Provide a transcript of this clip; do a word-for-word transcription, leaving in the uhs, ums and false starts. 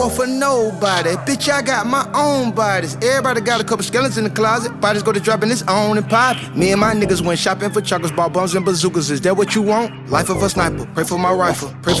for nobody, bitch, I got my own bodies. Everybody got a couple skeletons in the closet. Bodies go to dropping its own and pop. Me and my niggas went shopping for chocolates, bought bums and bazookas. Is that what you want? Life of a sniper, pray for my rifle. Pray for